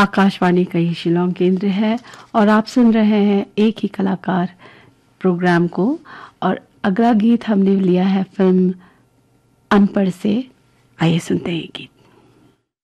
आकाशवाणी का ही शिलोंग केंद्र है और आप सुन रहे हैं एक ही कलाकार प्रोग्राम को। और अगला गीत हमने लिया है फिल्म अनपढ़ से। आइए सुनते हैं ये गीत।